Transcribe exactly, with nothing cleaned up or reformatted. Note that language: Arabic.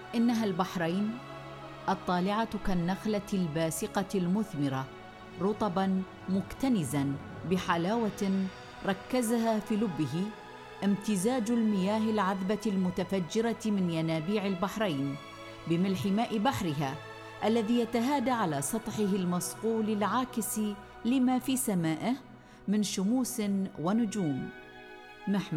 إنها البحرين الطالعة كالنخلة الباسقة المثمرة، رطباً مكتنزاً بحلاوة ركزها في لبه امتزاج المياه العذبة المتفجرة من ينابيع البحرين بملح ماء بحرها الذي يتهادى على سطحه المصقول العاكس لما في سمائه من شموس ونجوم.